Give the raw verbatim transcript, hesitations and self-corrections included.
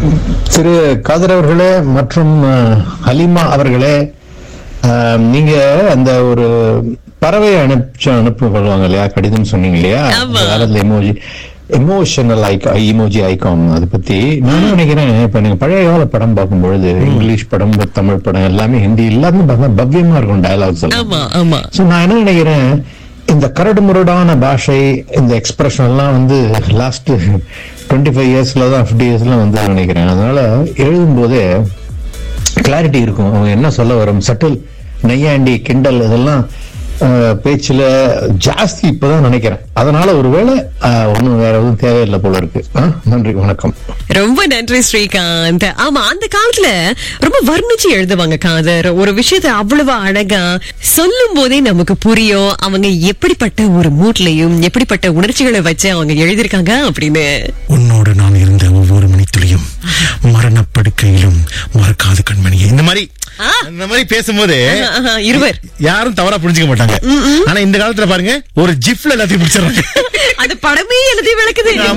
திரு காதர் அவர்களே மற்றும் ஹலிமா அவர்களே, நீங்க அந்த ஒரு பறவை அனுப்பிச்சு அனுப்ப சொல்லுவாங்க இல்லையா, கடிதம் சொன்னீங்க இல்லையா, எமோஜி எமோஷனல் ஐகா இமோஜி ஐகான், அதை பத்தி நானும் நினைக்கிறேன். இப்ப நீங்க பழைய கால படம் பார்க்கும் பொழுது இங்கிலீஷ் படம், தமிழ் படம் எல்லாமே ஹிந்தி எல்லாமே பவ்யமா இருக்கும் டயலாக்ஸ் எல்லாம். சோ நான் என்ன நினைக்கிறேன், இந்த கரடு முரடான பாஷை, இந்த எக்ஸ்பிரஷன் எல்லாம் வந்து லாஸ்ட் டுவெண்ட்டி ஃபைவ் இயர்ஸ்ல தான் ஃபிஃப்டி இயர்ஸ்ல வந்து நினைக்கிறேன். அதனால எழுதும் போதே கிளாரிட்டி இருக்கும். அவங்க என்ன சொல்ல வரும், சட்டில் நையாண்டி கிண்டல் இதெல்லாம் பேச்சுல ஜாஸ்தி இப்பதான் நினைக்கிறேன். அதனால ஒருவேளை ஒன்னும் வேற எதுவும் தேவையில்லை போல இருக்கு. நன்றி, வணக்கம். ரொம்ப நன்றி ஸ்ரீகாந்த். ஆமா, அந்த காலத்துல ரொம்ப வர்ணிச்சு எழுதுவாங்க காதர். ஒரு விஷயத்த அவ்வளவு அழகா சொல்லும் போதே நமக்கு புரியும் அவங்க எப்படிப்பட்ட ஒரு மூட்லயும் எப்படிப்பட்ட உணர்ச்சிகளை வச்சு அவங்க எழுதியிருக்காங்க அப்படின்னு. உன்னோடு நான் இருந்த ஒவ்வொரு மணித்துளியும் மரணப்படுக்கையிலும் மறக்காத கண்மணியை, இந்த மாதிரி இந்த மாதிரி பேசும்போது இருவர் யாரும் தவறா புரிஞ்சுக்க மாட்டாங்க. ஆனா இந்த காலத்துல பாருங்க, ஒரு ஜிப்ல எல்லாத்தையும் பிடிச்சிடறாங்க. அது படமே எல்லாத்தையும் விளக்குது.